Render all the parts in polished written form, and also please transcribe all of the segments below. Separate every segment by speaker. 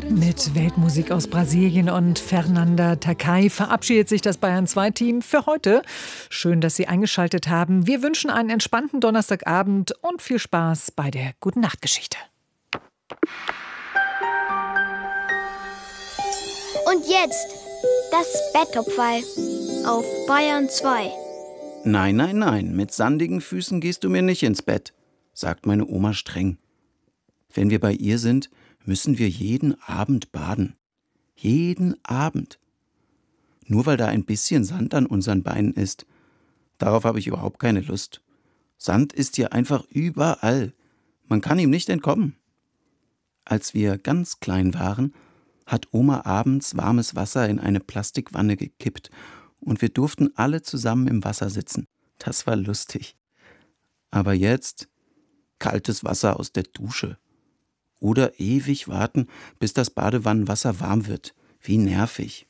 Speaker 1: Mit Weltmusik aus Brasilien und Fernanda Takai verabschiedet sich das Bayern-2-Team für heute. Schön, dass Sie eingeschaltet haben. Wir wünschen einen entspannten Donnerstagabend und viel Spaß bei der Gute-Nacht-Geschichte.
Speaker 2: Und jetzt das Betttopfall auf Bayern 2.
Speaker 3: Nein, nein, nein, mit sandigen Füßen gehst du mir nicht ins Bett, sagt meine Oma streng. Wenn wir bei ihr sind, müssen wir jeden Abend baden. Jeden Abend. Nur weil da ein bisschen Sand an unseren Beinen ist. Darauf habe ich überhaupt keine Lust. Sand ist hier einfach überall. Man kann ihm nicht entkommen. Als wir ganz klein waren, hat Oma abends warmes Wasser in eine Plastikwanne gekippt und wir durften alle zusammen im Wasser sitzen. Das war lustig. Aber jetzt kaltes Wasser aus der Dusche. Oder ewig warten, bis das Badewannenwasser warm wird. Wie nervig.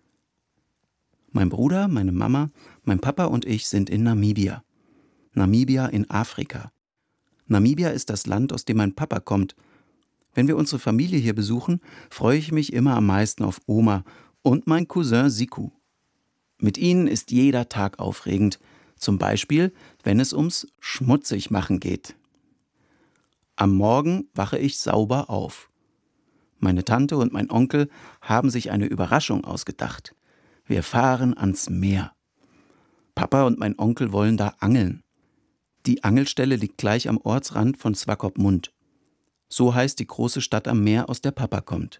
Speaker 3: Mein Bruder, meine Mama, mein Papa und ich sind in Namibia. Namibia in Afrika. Namibia ist das Land, aus dem mein Papa kommt. Wenn wir unsere Familie hier besuchen, freue ich mich immer am meisten auf Oma und mein Cousin Siku. Mit ihnen ist jeder Tag aufregend. Zum Beispiel, wenn es ums Schmutzigmachen geht. Am Morgen wache ich sauber auf. Meine Tante und mein Onkel haben sich eine Überraschung ausgedacht. Wir fahren ans Meer. Papa und mein Onkel wollen da angeln. Die Angelstelle liegt gleich am Ortsrand von Swakopmund. So heißt die große Stadt am Meer, aus der Papa kommt.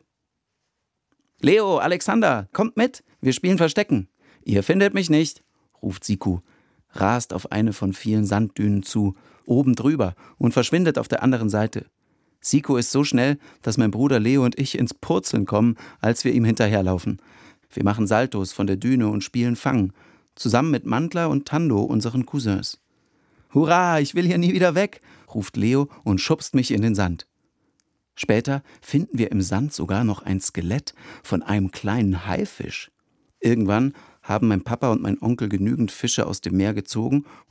Speaker 3: Leo, Alexander, kommt mit, wir spielen Verstecken. Ihr findet mich nicht, ruft Siku, rast auf eine von vielen Sanddünen zu, oben drüber und verschwindet auf der anderen Seite. Siku ist so schnell, dass mein Bruder Leo und ich ins Purzeln kommen, als wir ihm hinterherlaufen. Wir machen Saltos von der Düne und spielen Fang, zusammen mit Mantler und Tando, unseren Cousins. Hurra, ich will hier nie wieder weg, ruft Leo und schubst mich in den Sand. Später finden wir im Sand sogar noch ein Skelett von einem kleinen Haifisch. Irgendwann haben mein Papa und mein Onkel genügend Fische aus dem Meer gezogen